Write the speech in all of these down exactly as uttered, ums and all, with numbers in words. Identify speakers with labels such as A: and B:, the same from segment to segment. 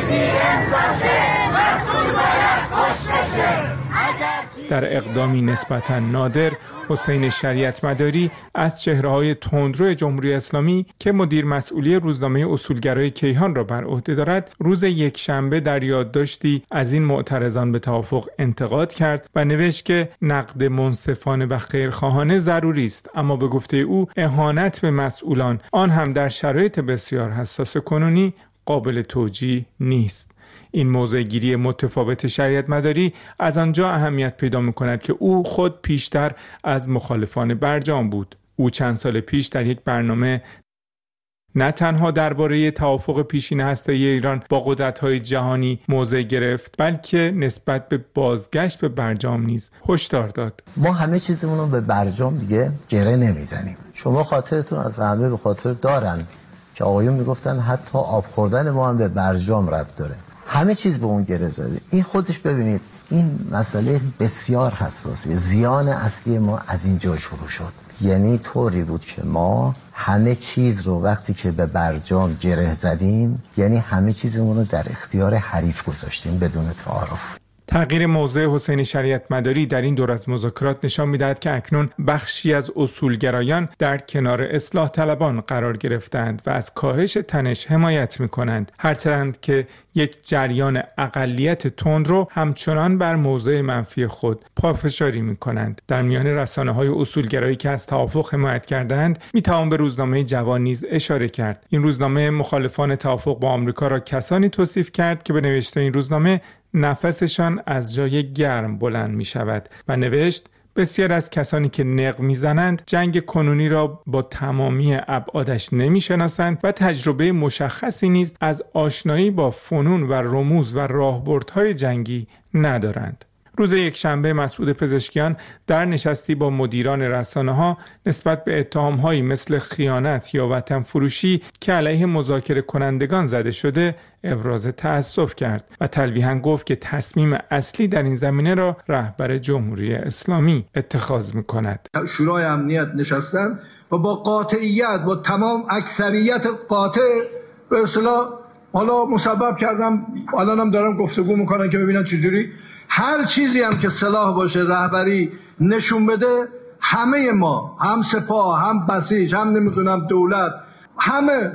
A: در اقدامی نسبتاً نادر، حسین شریعت مداری از چهره‌های تندرو جمهوری اسلامی که مدیر مسئولی روزنامه اصولگرای کیهان را بر عهده دارد، روز یکشنبه در یادداشتی از این معترضان به توافق انتقاد کرد و نوشت که نقد منصفانه و خیرخواهانه ضروری است، اما به گفته او اهانت به مسئولان، آن هم در شرایط بسیار حساس کنونی، قابل توجیه نیست. این موضع‌گیری متفاوت شریعت مداری از آنجا اهمیت پیدا می‌کند که او خود پیشتر از مخالفان برجام بود. او چند سال پیش در یک برنامه نه تنها درباره توافق پیشین هسته‌ای ایران با قدرت‌های جهانی موضع گرفت، بلکه نسبت به بازگشت به برجام نیز هشدار داد.
B: ما همه چیزمون رو به برجام دیگه گره نمیزنیم. شما خاطرتون از همه به خاطر دارن که آقایون میگفتن حتی آب خوردن ما هم به برجام ربط داره. همه چیز به اون گره زده. این خودش ببینید این مسئله بسیار حساسه. زیان اصلی ما از اینجا شروع شد. یعنی طوری بود که ما همه چیز رو وقتی که به برجام گره زدیم، یعنی همه چیزمون رو در اختیار حریف گذاشتیم بدون تعارف.
A: تغییر موضع حسین شریعت مداری در این دور از مذاکرات نشان می‌دهد که اکنون بخشی از اصولگرایان در کنار اصلاح طلبان قرار گرفتند و از کاهش تنش حمایت می‌کنند، هرچند که یک جریان اقلیت تندرو همچنان بر موضع منفی خود پافشاری می‌کنند. در میان رسانه‌های اصولگرایی که از توافق حمایت کردند، می‌توان به روزنامه جوان نیز اشاره کرد. این روزنامه مخالفان توافق با آمریکا را کسانی توصیف کرد که به نوشته این روزنامه نفسشان از جای گرم بلند می شود و نوشت بسیار از کسانی که نق می زنند جنگ کنونی را با تمامی ابعادش نمی شناسند و تجربه مشخصی نیز از آشنایی با فنون و رموز و راهبردهای جنگی ندارند. روز یکشنبه مسعود پزشکیان در نشستی با مدیران رسانه‌ها نسبت به اتهام‌هایی مثل خیانت یا وطن فروشی که علیه مذاکره کنندگان زده شده ابراز تأسف کرد و تلویحاً گفت که تصمیم اصلی در این زمینه را رهبر جمهوری اسلامی اتخاذ می‌کند.
C: شورای امنیت نشستن و با قاطعیت با تمام اکثریت قاطع به اصطلاح حالا مسبب کردم، الانم دارم گفتگو میکنن که ببینن چجوری هر چیزی هم که صلاح باشه رهبری نشون بده، همه ما هم سپاه هم بسیج هم نمیدونم دولت همه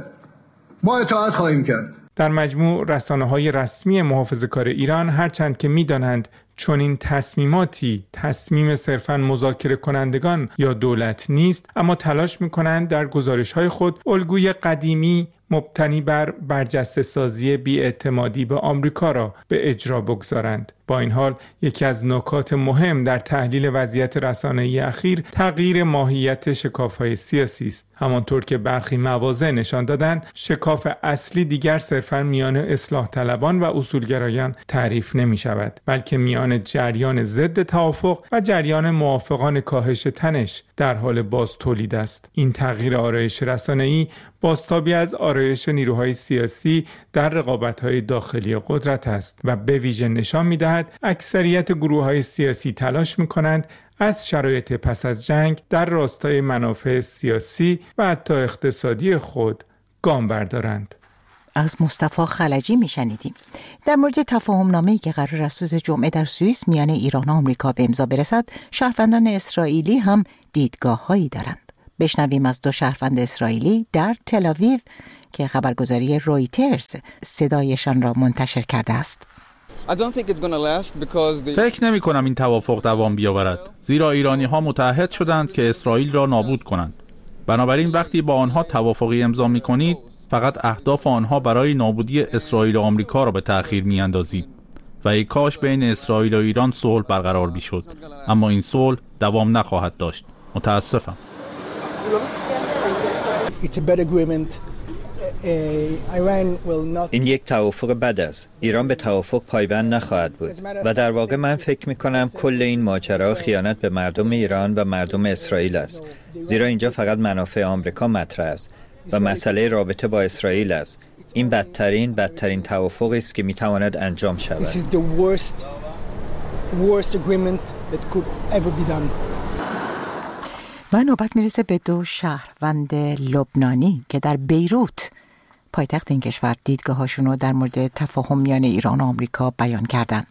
C: ما اطاعت خواهیم کرد.
A: در مجموع رسانه‌های رسمی محافظه‌کار ایران هرچند که می‌دانند چون این تصمیماتی تصمیم صرفاً مذاکره کنندگان یا دولت نیست، اما تلاش می‌کنند در گزارش‌های خود الگوی قدیمی مبتنی بر برجسته سازی بی‌اعتمادی به آمریکا را به اجرا بگذارند. با این حال یکی از نکات مهم در تحلیل وضعیت رسانه‌ای اخیر تغییر ماهیت شکاف‌های سیاسی است. همانطور که برخی مواضع نشان دادند، شکاف اصلی دیگر صرفاً میان اصلاح طلبان و اصولگرایان تعریف نمی‌شود، بلکه میان جریان ضد توافق و جریان موافقان کاهش تنش در حال باز تولید است. این تغییر آرایش رسانه‌ای بازتابی از آرایش نیروهای سیاسی در رقابت‌های داخلی قدرت است و به ویژه نشان می‌دهد اکثریت گروه‌های سیاسی تلاش می‌کنند از شرایط پس از جنگ در راستای منافع سیاسی و حتی اقتصادی خود گام بردارند.
D: از مصطفی خلجی میشنیدیم در مورد تفاهم نامه‌ای که قرار است روز جمعه در سوئیس میان ایران و آمریکا به امضا برسد. شهروندان اسرائیلی هم دیدگاه‌هایی دارند. بشنویم از دو شهروند اسرائیلی در تل‌آویو که خبرگزاری رویترز صدایشان را منتشر کرده است.
E: فکر نمی کنم این توافق دوام بیاورد، زیرا ایرانی ها متعهد شدند که اسرائیل را نابود کنند. بنابراین وقتی با آنها توافقی امضا می کنید، فقط اهداف آنها برای نابودی اسرائیل و آمریکا را به تأخیر می اندازید و ای کاش بین اسرائیل و ایران صلح برقرار می شد، اما این صلح دوام نخواهد داشت. متاسفم.
F: این یک توافق بد است. ایران به توافق پایبند نخواهد بود و در واقع من فکر می کنم کل این ماجرا خیانت به مردم ایران و مردم اسرائیل است، زیرا اینجا فقط منافع آمریکا مطرح است و مسئله رابطه با اسرائیل است. این بدترین بدترین توافقی است که می تواند انجام شود.
D: و نوبت میرسه به دو شهروند لبنانی که در بیروت پایتخت این کشور دیدگاهاشون رو در مورد تفاهم میان ایران و آمریکا بیان کردن.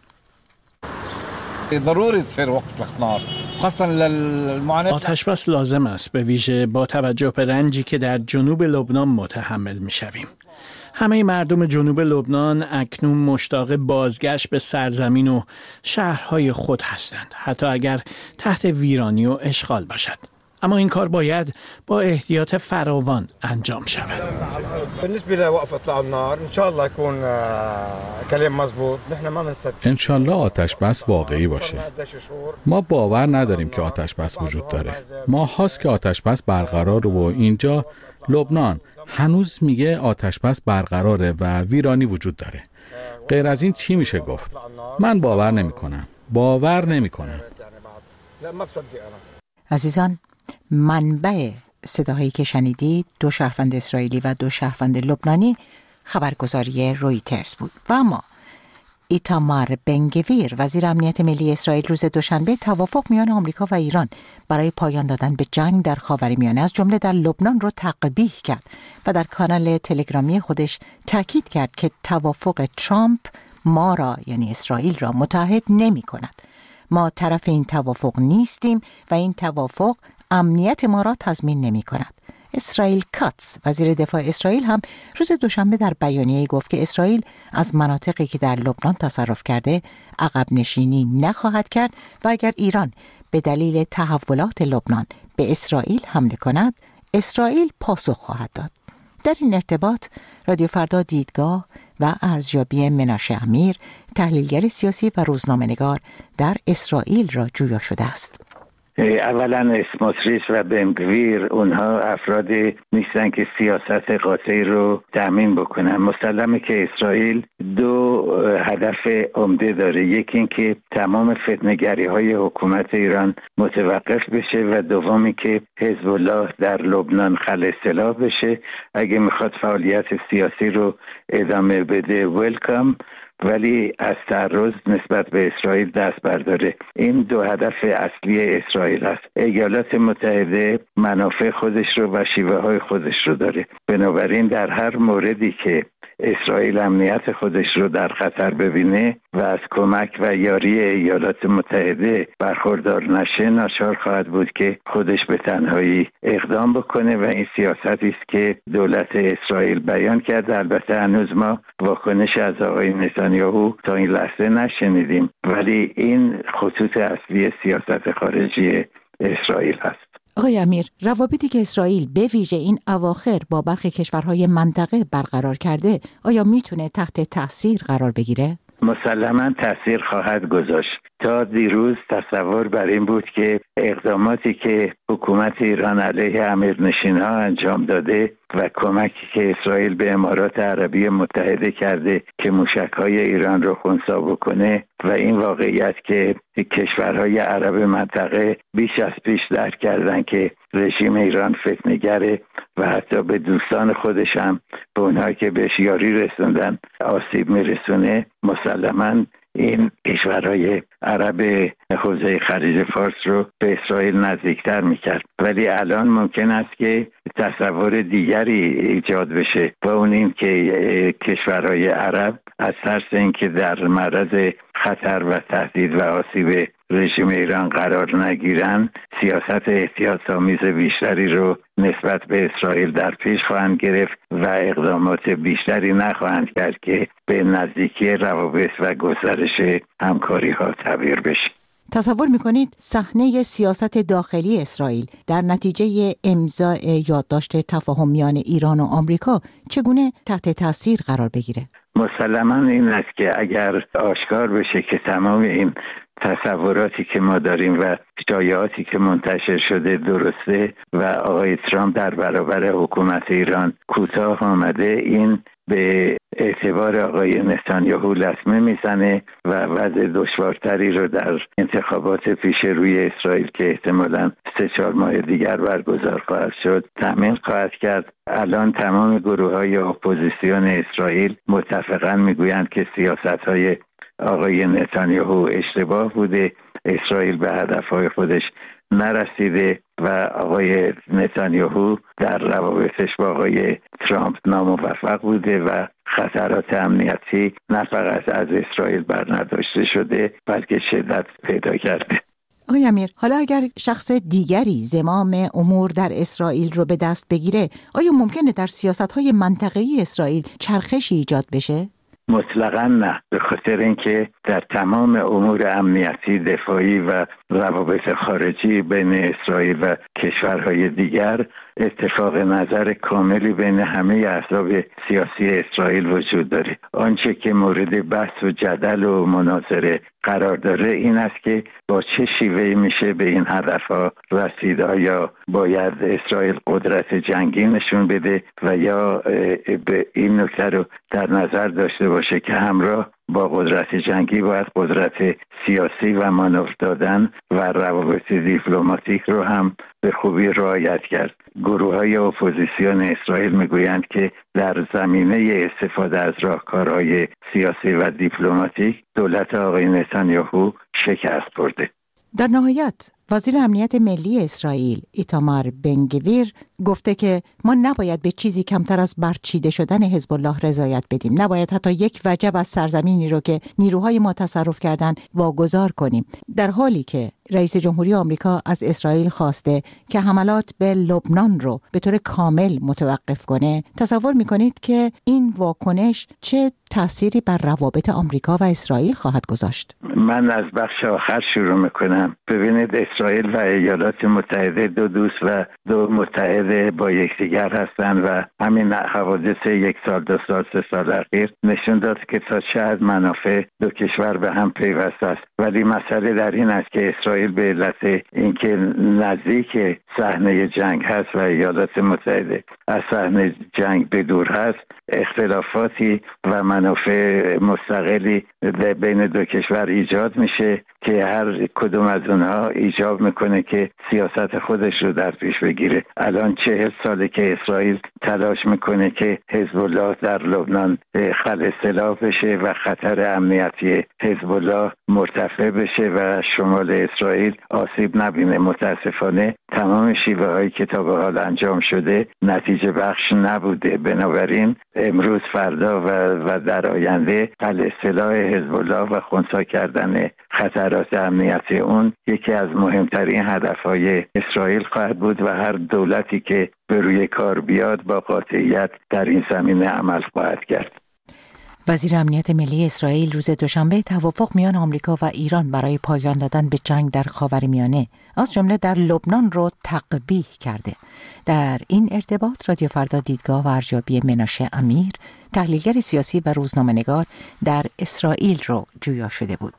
G: آتش‌بس لازم است، به ویژه با توجه به رنجی که در جنوب لبنان متحمل می‌شویم. همه مردم جنوب لبنان اکنون مشتاق بازگشت به سرزمین و شهرهای خود هستند، حتی اگر تحت ویرانی و اشغال باشد. اما این کار باید با احتیاط فراوان انجام شود.
H: بالنسبه لوقف اطلاق النار ان شاء الله يكون كلام مضبوط. نحن ما بنصدق
I: ان شاء الله آتش بس واقعی باشه. ما باور نداریم که آتش بس وجود داره. ما هاست که آتش بس برقرار و اینجا لبنان هنوز میگه آتش بس برقراره و ویرانی وجود داره. غیر از این چی میشه گفت؟ من باور نمیکنم. باور نمیکنم.
D: عزیزان، منبع صداهایی که شنیدید دو شهروند اسرائیلی و دو شهروند لبنانی خبرگزاری رویترز بود. و اما ایتامار بن-گویر وزیر امنیت ملی اسرائیل روز دوشنبه توافق میان آمریکا و ایران برای پایان دادن به جنگ در خاورمیانه از جمله در لبنان را تقبیح کرد و در کانال تلگرامی خودش تاکید کرد که توافق ترامپ ما را یعنی اسرائیل را متحد نمی کند. ما طرف این توافق نیستیم و این توافق امنیت ما را تضمین نمی کند. اسرائیل کاتس وزیر دفاع اسرائیل هم روز دوشنبه در بیانیه‌ای گفت که اسرائیل از مناطقی که در لبنان تصرف کرده عقب نشینی نخواهد کرد و اگر ایران به دلیل تحولات لبنان به اسرائیل حمله کند، اسرائیل پاسخ خواهد داد. در این ارتباط رادیو فردا دیدگاه و ارزیابی مناشه امیر، تحلیلگر سیاسی و روزنامه‌نگار در اسرائیل را جویا شده است.
J: اولا اسموتریچ و بن-گویر اونها افرادی نیستن که سیاست قاطعی رو تأمین بکنن. مسلمه که اسرائیل دو هدف عمده داره، یکی این که تمام فتنه‌گری های حکومت ایران متوقف بشه و دومی که حزب الله در لبنان خلع سلاح بشه. اگه میخواد فعالیت سیاسی رو ادامه بده ویلکام، ولی از تعرض نسبت به اسرائیل دست برداره. این دو هدف اصلی اسرائیل است. ایالات متحده منافع خودش رو و شیوه های خودش رو داره، بنابراین در هر موردی که اسرائیل امنیت خودش رو در خطر ببینه و از کمک و یاری ایالات متحده برخوردار نشه، ناچار خواهد بود که خودش به تنهایی اقدام بکنه و این سیاستی است که دولت اسرائیل بیان کرده. البته هنوز ما واکنش از آقای نتانیاهو تا این لحظه نشنیدیم، ولی این خطوط اصلی سیاست خارجی اسرائیل هست.
D: آقای امیر، روابطی که اسرائیل به ویژه این اواخر با برخی کشورهای منطقه برقرار کرده، آیا میتونه تحت تأثیر قرار بگیره؟
J: مسلماً تأثیر خواهد گذاشت. تا دیروز تصور بر این بود که اقداماتی که حکومت ایران علیه امیرنشین‌ها انجام داده و کمکی که اسرائیل به امارات عربی متحده کرده که موشک‌های ایران رو خنثی بکنه و این واقعیت که کشورهای عرب منطقه بیش از پیش درک کردن که رژیم ایران فتنه‌گره و حتی به دوستان خودش هم به اونها که بهش یاری رسوندن آسیب میرسونه، مسلماً این کشورهای عرب حوزه خلیج فارس رو به اسرائیل نزدیکتر میکرد. ولی الان ممکن است که تصور دیگری ایجاد بشه و اون این که کشورهای عرب از ترس اینکه در معرض خطر و تهدید و آسیب رژیم ایران قرار نگیرن، سیاست احتیاط‌آمیز بیشتری رو نسبت به اسرائیل در پیش خواهند گرفت و اقدامات بیشتری نخواهند کرد که به نزدیکی روابط و گسترش همکاری ها تبدیل بشه.
D: تصور میکنید صحنه سیاست داخلی اسرائیل در نتیجه امضای یادداشت تفاهم میان ایران و آمریکا چگونه تحت تاثیر قرار بگیره؟
J: مسلماً این است که اگر آشکار بشه که تمام این تصوراتی که ما داریم و شایعاتی که منتشر شده درسته و آقای ترامپ در برابر حکومت ایران کوتاه آمده، این به اعتبار آقای نتانیاهو لطمه میزنه و وضع دشوارتری رو در انتخابات پیش روی اسرائیل که احتمالاً سه چهار ماه دیگر برگزار خواهد شد تأمین خواهد کرد. الان تمام گروه‌های اپوزیسیون اسرائیل متفقاً میگویند که سیاست‌های آقای نتانیاهو اشتباه بوده، اسرائیل به هدفهای خودش نرسیده و آقای نتانیاهو در روابطش با آقای ترامپ ناموفق بوده و خطرات امنیتی نه فقط از اسرائیل برنداشته شده بلکه شدت پیدا کرده.
D: آقای امیر، حالا اگر شخص دیگری زمام امور در اسرائیل رو به دست بگیره، آیا ممکنه در سیاست‌های منطقه‌ای اسرائیل چرخشی ایجاد بشه؟
J: مطلقاً نه، به خاطر اینکه در تمام امور امنیتی، دفاعی و روابط خارجی بین اسرائیل و کشورهای دیگر اتفاق نظر کاملی بین همه احزاب سیاسی اسرائیل وجود داره. آنچه که مورد بحث و جدل و مناظره قرار داره این است که با چه شیوهی میشه به این هدفها رسید. یا باید اسرائیل قدرت جنگی نشون بده و یا به این نکته رو در نظر داشته باشه که همراه با قدرت جنگی باید قدرت سیاسی و مانور دادن و روابط دیپلماتیک رو هم به خوبی رعایت کرد. گروه های اپوزیسیون اسرائیل میگویند که در زمینه استفاده از راهکارهای سیاسی و دیپلماتیک دولت آقای نتانیاهو شکست خورده.
D: در نهایت وزیر امنیت ملی اسرائیل ایتامار بن-گویر گفته که ما نباید به چیزی کمتر از برچیده شدن حزب الله رضایت بدیم. نباید حتی یک وجب از سرزمینی رو که نیروهای ما تصرف کردن واگذار کنیم. در حالی که رئیس جمهوری آمریکا از اسرائیل خواسته که حملات به لبنان رو به طور کامل متوقف کنه، تصور میکنید که این واکنش چه تأثیری بر روابط آمریکا و اسرائیل خواهد گذاشت؟
J: من از بخش آخر شروع میکنم. ببینید، اسرائیل و ایالات متحده دو دوست و دو متحد با یکدیگر هستند و همین حوادث یک سال دو سال سه سال اخیر نشون داد که تا چه حد منافع دو کشور به هم پیوسته است. ولی مسئله در این است که اسرائیل به علت اینکه نزدیک صحنه جنگ هست و ایالات متحده از صحنه جنگ به دور هست، اختلافاتی و منافع مستقلی بین دو کشور ایجاد میشه که هر کدوم از اونها ایجاب میکنه که سیاست خودش رو در پیش بگیره. الان چهل ساله که اسرائیل تلاش میکنه که حزب الله در لبنان خلع سلاح بشه و خطر امنیتی حزب الله مرتفع بشه و شمال اسرائیل آسیب نبینه. متاسفانه تمام شیوه هایی که تا به حال انجام شده نتیجه بخش نبوده. بنابراین امروز، فردا و, و در آینده خلع سلاح حزب الله و خنثی کردن خطرات امنیتی اون یکی از مهمترین هدفهای اسرائیل خواهد بود و هر دولتی که به روی کار بیاد با قاطعیت در این زمینه عمل خواهد کرد.
D: وزیر امنیت ملی اسرائیل روز دوشنبه توافق میان آمریکا و ایران برای پایان دادن به جنگ در خاورمیانه از جمله در لبنان رو تقبیح کرده. در این ارتباط رادیو فردا دیدگاه و ارزیابی مناشه امیر، تحلیلگر سیاسی و روزنامه‌نگار در اسرائیل رو جویا شده بود.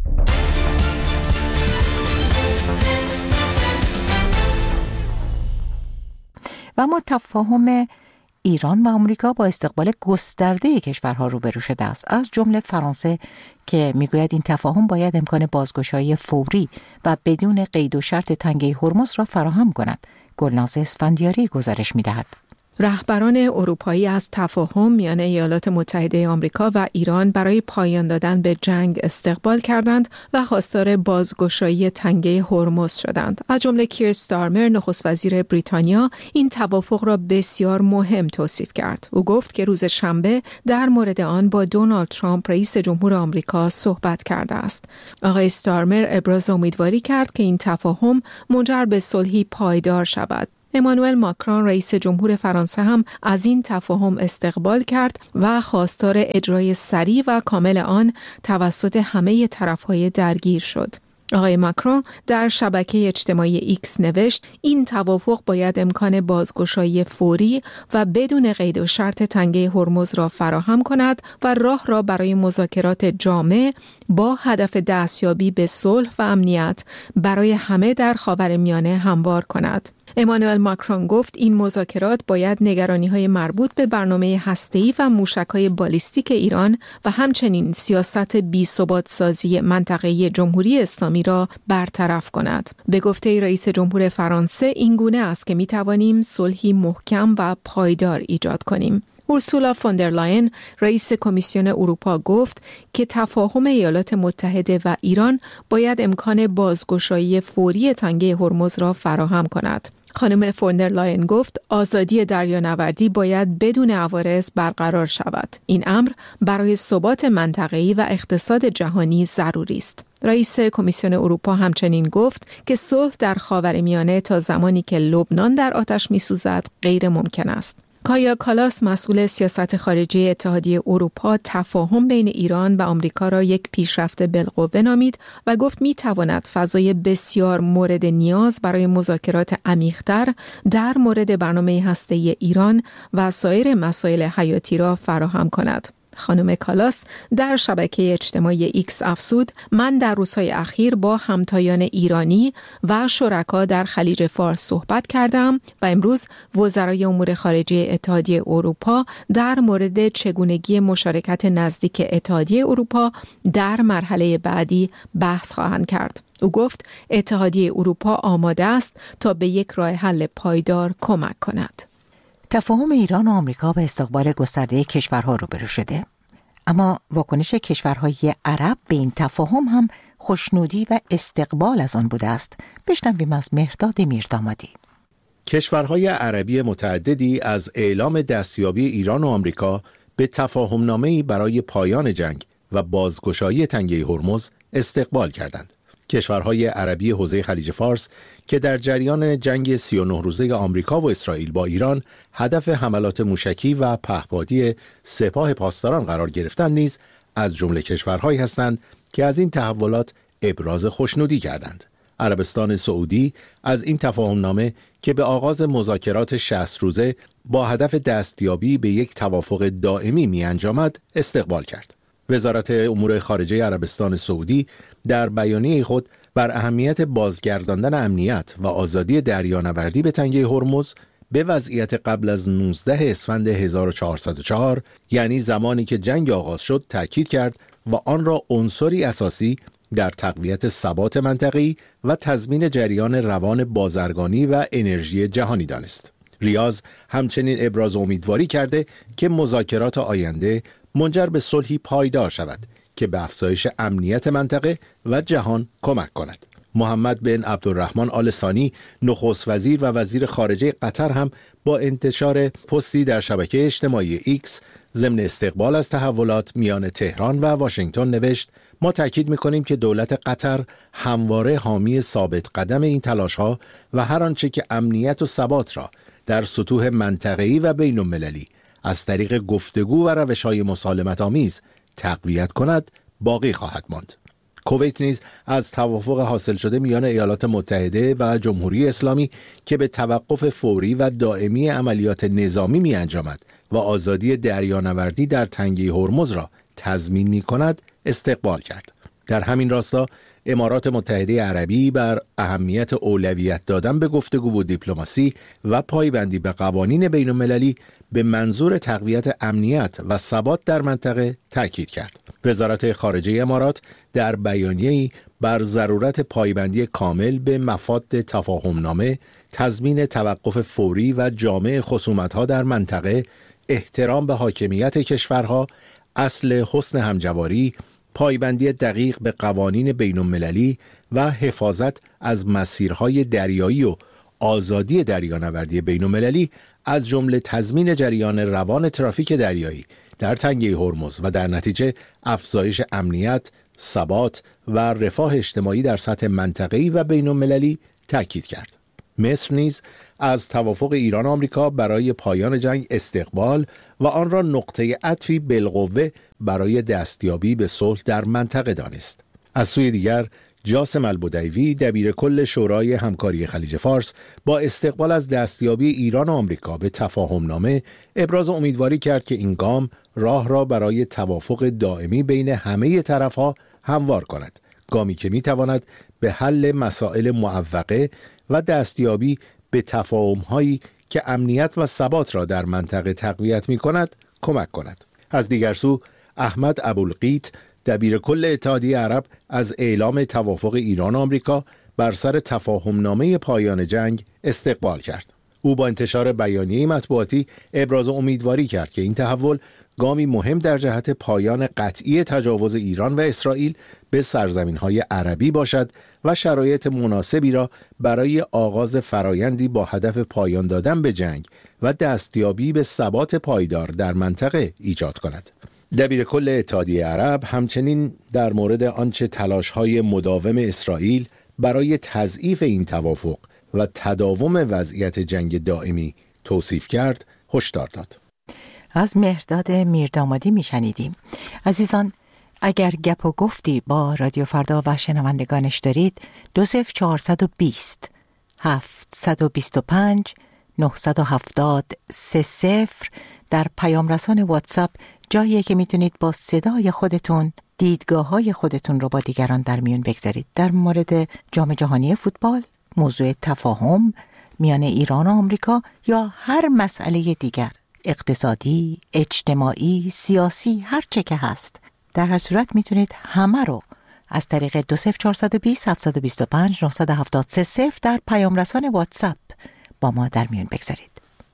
D: و اما تفاهم ایران و آمریکا با استقبال گسترده کشورها روبرو شده است، از جمله فرانسه که میگوید این تفاهم باید امکان بازگشایی فوری و بدون قید و شرط تنگه هرمز را فراهم کند. گلناز اسفندیاری گزارش میدهد.
K: رهبران اروپایی از تفاهم میان ایالات متحده آمریکا و ایران برای پایان دادن به جنگ استقبال کردند و خواستار بازگشایی تنگه هرمز شدند. از جمله کیر استارمر، نخست وزیر بریتانیا، این توافق را بسیار مهم توصیف کرد. او گفت که روز شنبه در مورد آن با دونالد ترامپ رئیس جمهور آمریکا صحبت کرده است. آقای استارمر ابراز امیدواری کرد که این تفاهم منجر به صلحی پایدار شود. امانوئل ماکرون رئیس جمهور فرانسه هم از این تفاهم استقبال کرد و خواستار اجرای سریع و کامل آن توسط همه طرف‌های درگیر شد. آقای ماکرون در شبکه اجتماعی ایکس نوشت این توافق باید امکان بازگشایی فوری و بدون قید و شرط تنگه هرمز را فراهم کند و راه را برای مذاکرات جامع با هدف دستیابی به صلح و امنیت برای همه در خاورمیانه هموار کند. امانوئل ماکرون گفت این مذاکرات باید نگرانی‌های مربوط به برنامه هسته‌ای و موشک‌های بالیستیک ایران و همچنین سیاست بی‌ثبات سازی منطقه‌ای جمهوری اسلامی را برطرف کند. به گفته رئیس جمهور فرانسه این گونه است که می‌توانیم صلحی محکم و پایدار ایجاد کنیم. اورسولا فوندرلاین رئیس کمیسیون اروپا گفت که تفاهم ایالات متحده و ایران باید امکان بازگشایی فوری تنگه هرمز را فراهم کند. خانم فوندرلاین گفت آزادی دریانوردی باید بدون عوارض برقرار شود. این امر برای ثبات منطقه‌ای و اقتصاد جهانی ضروری است. رئیس کمیسیون اروپا همچنین گفت که صلح در خاورمیانه تا زمانی که لبنان در آتش می‌سوزد غیر ممکن است. کایا کالاس مسئول سیاست خارجی اتحادیه اروپا تفاهم بین ایران و آمریکا را یک پیشرفت بالقوه نامید و گفت می تواند فضای بسیار مورد نیاز برای مذاکرات عمیق‌تر در مورد برنامه هسته‌ای ایران و سایر مسائل حیاتی را فراهم کند. خانم کالاس در شبکه اجتماعی ایکس افزود: من در روزهای اخیر با همتایان ایرانی و شرکا در خلیج فارس صحبت کردم و امروز وزرای امور خارجه اتحادیه اروپا در مورد چگونگی مشارکت نزدیک اتحادیه اروپا در مرحله بعدی بحث خواهند کرد. او گفت اتحادیه اروپا آماده است تا به یک راه حل پایدار کمک کند.
D: تفاهم ایران و آمریکا به استقبال گسترده کشورها روبرو شده، اما واکنش کشورهای عرب به این تفاهم هم خوشنودی و استقبال از آن بوده است. بشنویم از مهرداد میردامادی.
L: کشورهای عربی متعددی از اعلام دستیابی ایران و آمریکا به تفاهم‌نامه‌ای برای پایان جنگ و بازگشایی تنگه هرمز استقبال کردند. کشورهای عربی حوزه خلیج فارس که در جریان جنگ سی و نه روزه آمریکا و اسرائیل با ایران هدف حملات موشکی و پهپادی سپاه پاسداران قرار گرفتند نیز از جمله کشورهایی هستند که از این تحولات ابراز خوشنودی کردند. عربستان سعودی از این تفاهمنامه که به آغاز مذاکرات شصت روزه با هدف دستیابی به یک توافق دائمی می انجامد استقبال کرد. وزارت امور خارجه عربستان سعودی در بیانیه خود بر اهمیت بازگرداندن امنیت و آزادی دریانوردی به تنگه هرمز به وضعیت قبل از نوزدهم اسفند هزار و چهارصد و چهار، یعنی زمانی که جنگ آغاز شد، تاکید کرد و آن را عنصری اساسی در تقویت ثبات منطقه‌ای و تضمین جریان روان بازرگانی و انرژی جهانی دانست. ریاض همچنین ابراز امیدواری کرده که مذاکرات آینده منجر به صلحی پایدار شود که به افزایش امنیت منطقه و جهان کمک کند. محمد بن عبدالرحمن آل ثانی نخست وزیر و وزیر خارجه قطر هم با انتشار پستی در شبکه اجتماعی ایکس ضمن استقبال از تحولات میان تهران و واشنگتن نوشت: ما تاکید می‌کنیم که دولت قطر همواره حامی ثابت قدم این تلاش‌ها و هر آنچه که امنیت و ثبات را در سطوح منطقه‌ای و بین‌المللی از طریق گفتگو و روش‌های مسالمت‌آمیز تقویت کند باقی خواهد ماند. کویت نیز از توافق حاصل شده میان ایالات متحده و جمهوری اسلامی که به توقف فوری و دائمی عملیات نظامی می انجامد و آزادی دریانوردی در تنگه هرمز را تضمین می کند استقبال کرد. در همین راستا امارات متحده عربی بر اهمیت اولویت دادن به گفتگو و دیپلماسی و پایبندی به قوانین بین المللی به منظور تقویت امنیت و ثبات در منطقه تاکید کرد. وزارت خارجه امارات در بیانیه‌ای بر ضرورت پایبندی کامل به مفاد تفاهمنامه، تضمین توقف فوری و جامع خصومت‌ها در منطقه، احترام به حاکمیت کشورها، اصل حسن همجواری، پایبندی دقیق به قوانین بین‌المللی و حفاظت از مسیرهای دریایی و آزادی دریانوردی بین‌المللی از جمله تضمین جریان روان ترافیک دریایی در تنگه هرمز و در نتیجه افزایش امنیت، ثبات و رفاه اجتماعی در سطح منطقه‌ای و بین‌المللی تاکید کرد. مصر نیز از توافق ایران و آمریکا برای پایان جنگ استقبال و آن را نقطه عطفی بالقوه برای دستیابی به صلح در منطقه دانست. از سوی دیگر جاسم البدیوی دبیر کل شورای همکاری خلیج فارس با استقبال از دستیابی ایران و آمریکا به تفاهمنامه ابراز امیدواری کرد که این گام راه را برای توافق دائمی بین همه طرف‌ها هموار کند، گامی که می‌تواند به حل مسائل معوقه و دستیابی به تفاهم‌هایی که امنیت و ثبات را در منطقه تقویت می‌کند کمک کند. از دیگر سو احمد ابوالقیت دبیر کل اتحادیه عرب از اعلام توافق ایران و آمریکا بر سر تفاهمنامه پایان جنگ استقبال کرد. او با انتشار بیانیه مطبوعاتی ابراز امیدواری کرد که این تحول گامی مهم در جهت پایان قطعی تجاوز ایران و اسرائیل به سرزمین‌های عربی باشد و شرایط مناسبی را برای آغاز فرایندی با هدف پایان دادن به جنگ و دستیابی به ثبات پایدار در منطقه ایجاد کند. دبیر کل اتحادیه عرب همچنین در مورد آنچه تلاش‌های مداوم اسرائیل برای تضعیف این توافق و تداوم وضعیت جنگ دائمی توصیف کرد، هشدار داد.
D: از مهرداد میردامادی میشنیدیم. عزیزان، اگر گپ و گفتی با رادیو فردا و شنوندگانش دارید، دو صفر چهارصد و بیست هفتصد و بیست و پنج نهصد و هفتاد سه صفر در پیام رسان واتساپ جاییه که میتونید با صدای خودتون دیدگاه های خودتون رو با دیگران در میون بگذارید در مورد جام جهانی فوتبال، موضوع تفاهم میان ایران و آمریکا یا هر مسئله دیگر، اقتصادی، اجتماعی، سیاسی، هر چه که هست. در هر صورت میتونید همه رو از طریق دو صفر چهارصد و بیست هفتصد و بیست و پنج نهصد و هفتاد سه صفر در پیام رسان واتساپ با ما در میون بگذارید.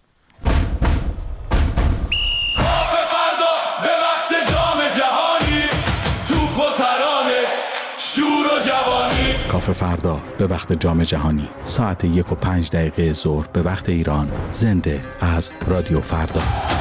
I: کافه فردا به وقت جام جهانی ساعت یک و پنج دقیقه ظهر به وقت ایران، زنده از رادیو فردا.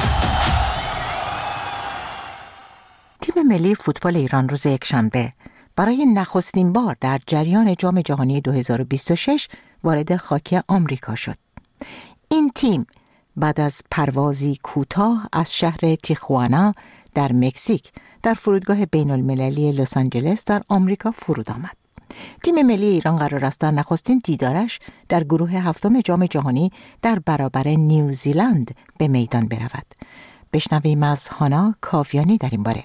D: تیم ملی فوتبال ایران روز یکشنبه برای نخستین بار در جریان جام جهانی دو هزار و بیست و شش وارد خاک آمریکا شد. این تیم بعد از پروازی کوتاه از شهر تیخوانا در مکزیک در فرودگاه بین المللی لس آنجلس در آمریکا فرود آمد. تیم ملی ایران قرار است در نخستین دیدارش در گروه هفتم جام جهانی در برابر نیوزیلند به میدان برود. بشنویم از هانا کاویانی در این باره.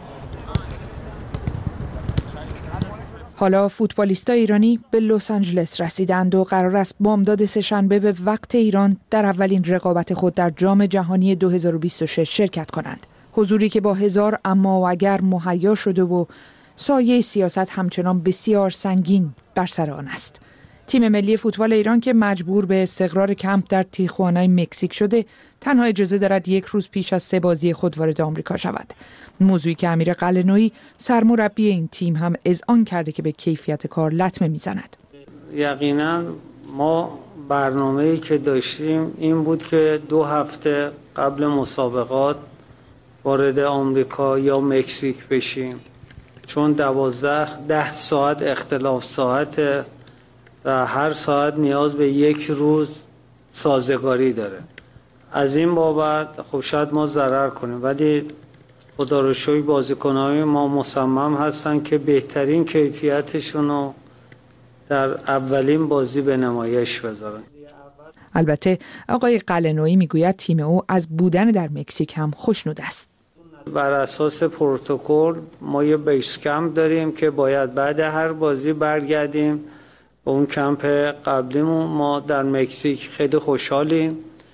M: حالا فوتبالیستای ایرانی به لس آنجلس رسیدند و قرار است بامداد سه‌شنبه به وقت ایران در اولین رقابت خود در جام جهانی دو هزار و بیست و شش شرکت کنند. حضوری که با هزار اما و اگر مهیا شده و سایه سیاست همچنان بسیار سنگین بر سر آن است. تیم ملی فوتبال ایران که مجبور به استقرار کمپ در تیخوانای مکزیک شده، تنها اجازه دارد یک روز پیش از سه بازی خود وارد آمریکا شود. موضوعی که امیر قلعه‌نویی سرمربی این تیم هم اذعان کرده که به کیفیت کار لطمه میزند.
N: یقینا ما برنامه‌ای که داشتیم این بود که دو هفته قبل مسابقات وارد آمریکا یا مکزیک بشیم، چون دوازده ده ساعت اختلاف ساعت و هر ساعت نیاز به یک روز سازگاری داره. از این بابت خب شاید ما ضرر کنیم، ولی خدا رو شکر بازیکن‌های ما مصمم هستن که بهترین کیفیتشون رو در اولین بازی به نمایش بذارن.
M: البته آقای قلعه‌نویی میگوید تیم او از بودن در مکزیک هم خوشنود است.
N: بر اساس پروتکل ما یه بیس کمپ داریم که باید بعد هر بازی برگردیم به اون کمپ قبلیمون. ما در مکزیک خیلی خوشحالیم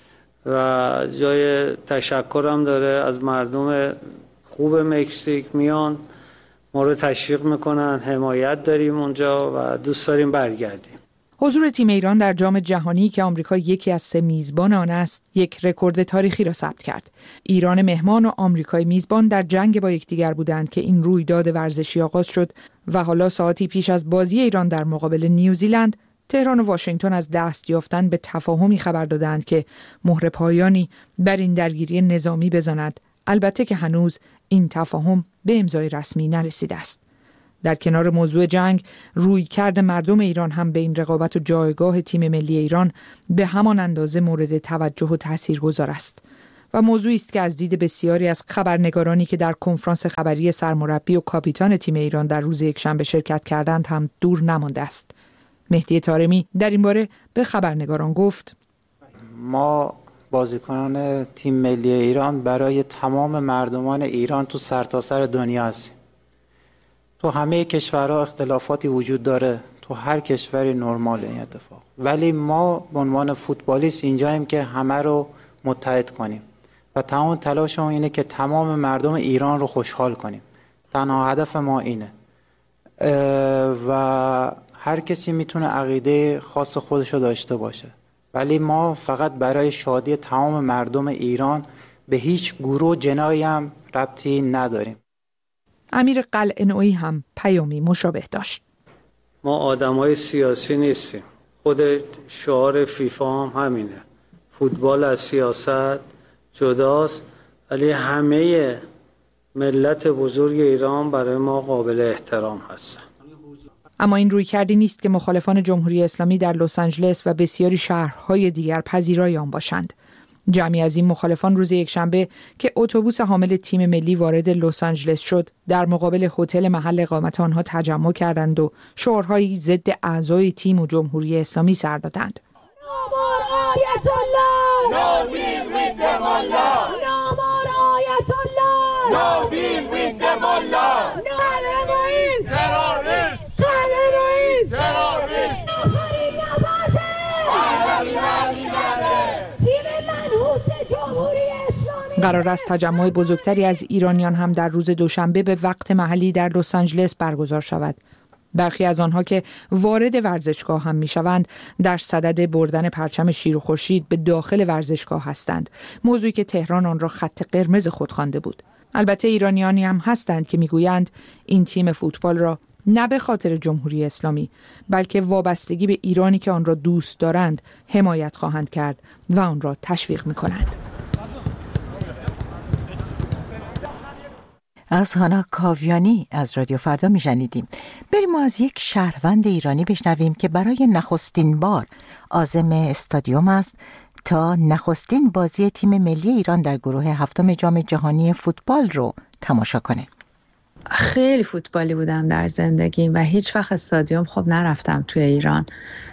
N: و جای تشکرم داره از مردم خوب مکزیک، میان ما رو تشویق میکنن، حمایت داریم اونجا و دوست داریم برگردیم.
M: حضور تیم ایران در جام جهانی که آمریکا یکی از سه میزبان آن است، یک رکورد تاریخی را ثبت کرد. ایران مهمان و آمریکای میزبان در جنگ با یکدیگر بودند که این رویداد ورزشی آغاز شد و حالا ساعتی پیش از بازی ایران در مقابل نیوزیلند، تهران و واشنگتن از دست یافتن به تفاهمی خبر دادند که مهر پایانی بر این درگیری نظامی بزند، البته که هنوز این تفاهم به امضای رسمی نرسیده است. در کنار موضوع جنگ، رویکرد مردم ایران هم به این رقابت و جایگاه تیم ملی ایران به همان اندازه مورد توجه و تاثیرگذار است و موضوعی است که از دید بسیاری از خبرنگارانی که در کنفرانس خبری سرمربی و کاپیتان تیم ایران در روز یکشنبه شرکت کردند هم دور نمانده است. مهدی طارمی در این باره به خبرنگاران گفت:
O: ما بازیکنان تیم ملی ایران برای تمام مردمان ایران تو سرتاسر دنیا هستیم. تو همه کشورها اختلافاتی وجود داره، تو هر کشوری نرمال این اتفاق، ولی ما به عنوان فوتبالیست اینجاییم که همه رو متحد کنیم و تمام تلاشمون اینه که تمام مردم ایران رو خوشحال کنیم. تنها هدف ما اینه و هر کسی میتونه عقیده خاص خودش رو داشته باشه. ولی ما فقط برای شادی تمام مردم ایران به هیچ گروه جنایی هم ربطی نداریم.
M: امیر قلعه‌نویی هم پیامی مشابه داشت.
N: ما آدمای سیاسی نیستیم. خود شعار فیفا هم همینه. فوتبال از سیاست جداست، ولی همه ملت بزرگ ایران برای ما قابل احترام هستن.
M: اما این رویکردی نیست که مخالفان جمهوری اسلامی در لس آنجلس و بسیاری شهرهای دیگر پذیرای آن باشند. جمعی از این مخالفان روز یکشنبه که اتوبوس حامل تیم ملی وارد لس آنجلس شد، در مقابل هتل محل اقامت آنها تجمع کردند و شعارهایی ضد اعضای تیم و جمهوری اسلامی سر دادند. قرار است تجمع بزرگتری از ایرانیان هم در روز دوشنبه به وقت محلی در لس آنجلس برگزار شود. برخی از آنها که وارد ورزشگاه هم میشوند در صدد بردن پرچم شیر و خورشید به داخل ورزشگاه هستند، موضوعی که تهران آن را خط قرمز خود خوانده بود. البته ایرانیانی هم هستند که میگویند این تیم فوتبال را نه به خاطر جمهوری اسلامی بلکه وابستگی به ایرانی که آن را دوست دارند حمایت خواهند کرد و آن را تشویق میکنند.
D: از هانا کاویانی از رادیو فردا میشنیدیم. بریم ما از یک شهروند ایرانی بشنویم که برای نخستین بار عازم استادیوم است تا نخستین بازی تیم ملی ایران در گروه هفتم جام جهانی فوتبال رو تماشا کنه.
P: خیلی فوتبالی بودم در زندگیم و هیچ وقت استادیوم خب نرفتم توی ایران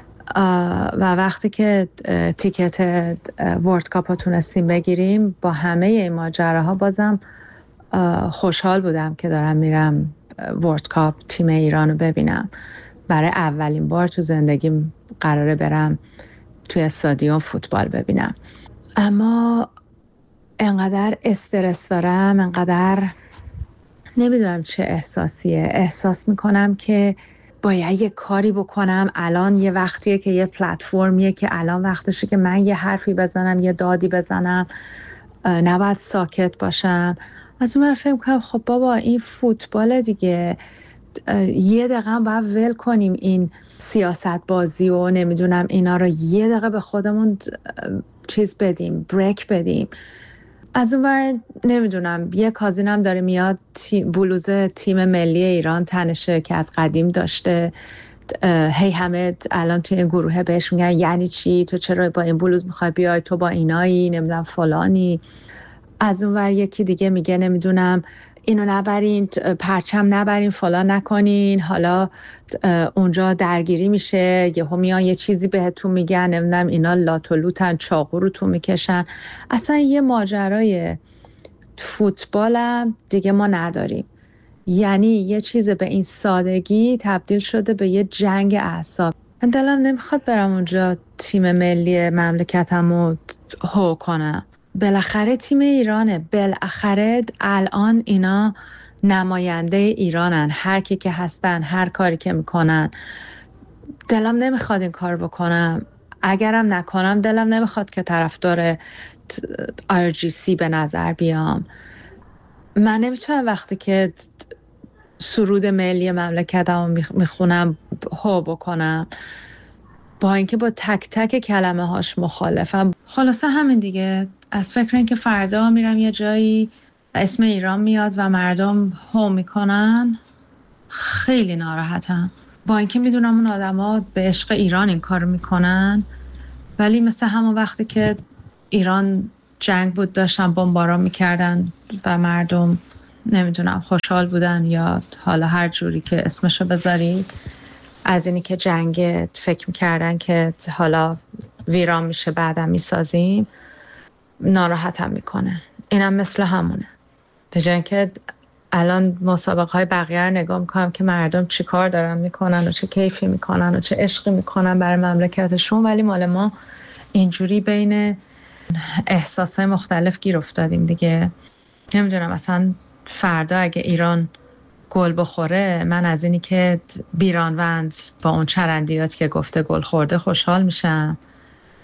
P: و وقتی که تیکت ورلد کاپ رو تونستیم بگیریم با همه این ماجراها بازم خوشحال بودم که دارم میرم ورلد کاپ تیم ایران رو ببینم. برای اولین بار تو زندگیم قراره برم توی استادیوم فوتبال ببینم. اما انقدر استرس دارم، انقدر نمیدونم چه احساسیه. احساس میکنم که باید یه کاری بکنم. الان یه وقتیه که یه پلتفرمیه که الان وقتشه که من یه حرفی بزنم، یه دادی بزنم، نباید ساکت باشم. از اون فکر کنم خب بابا این فوتبال دیگه، یه دقیقه باید ول کنیم این سیاست بازی و نمیدونم اینا رو، یه دقیقه به خودمون چیز بدیم، بریک بدیم. از اون ور نمیدونم یه کازینم داره میاد تی بلوز تیم ملی ایران تنشه که از قدیم داشته، هی همه الان توی این گروه بهش میگن یعنی چی، تو چرا با این بلوز میخوای بیای، تو با اینایی نمیدونم فلانی. از اون ور یکی دیگه میگه نمیدونم اینو نبرین، پرچم نبرین، فلان نکنین، حالا اونجا درگیری میشه، یهو میان یه چیزی بهتون میگن، نمیدونم اینا لات و لوتن، چاقو رو تو میکشن. اصلا یه ماجرای فوتبالم دیگه ما نداریم. یعنی یه چیز به این سادگی تبدیل شده به یه جنگ اعصاب. من دلم نمیخواد برم اونجا تیم ملی مملکتمو هو کنم. بالاخره تیم ایرانه، بالاخره الان اینا نماینده ایرانن، هر کی که هستن، هر کاری که میکنن. دلم نمیخواد این کار بکنم. اگرم نکنم دلم نمیخواد که طرفدار آر جی سی به نظر بیام. من نمیتونم وقتی که سرود ملی مملکتمو میخونم هو بکنم، با اینکه با تک تک کلمه هاش مخالفم. خلاصه همین دیگه. از فکر این که فردا میرم یه جایی اسم ایران میاد و مردم هو میکنن خیلی ناراحتم، با اینکه میدونم اون آدما به عشق ایران این کار میکنن، ولی مثل همون وقتی که ایران جنگ بود داشتن بمباران میکردن و مردم نمیدونم خوشحال بودن یا حالا هر جوری که اسمشو بذاری، از اینی که جنگ فکر میکردن که حالا ویران میشه بعدم میسازیم، ناراحتم میکنه. اینم مثل همونه. به جای اینکه الان مسابقه های بقیه رو نگاه میکنم که مردم چی کار دارن میکنن و چه کیفی میکنن و چه عشقی میکنن برای مملکتشون، ولی مال ما اینجوری بین احساسای مختلف گیر افتادیم دیگه. نمیدونم اصلا فردا اگه ایران گل بخوره، من از اینی که بیرانوند با اون چرندیات که گفته گل خورده خوشحال میشم،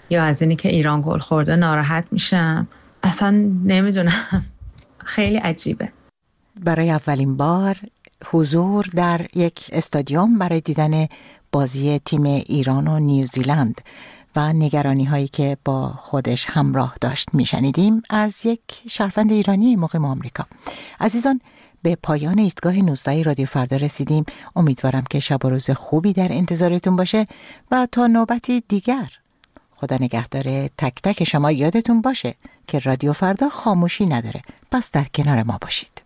P: یا از اینی که ایران گل خورده ناراحت میشم. اصلا نمیدونم، خیلی عجیبه.
D: برای اولین بار حضور در یک استادیوم برای دیدن بازی تیم ایران و نیوزیلند و نگرانی هایی که با خودش همراه داشت میشنیدیم از یک شهروند ایرانی مقیم آمریکا. عزیزان، به پایان ایستگاه نوزده رادیو فردا رسیدیم. امیدوارم که شب و روز خوبی در انتظارتون باشه و تا نوبتی دیگر خدا نگهدار تک تک شما. یادتون باشه که رادیو فردا خاموشی نداره، پس در کنار ما باشید.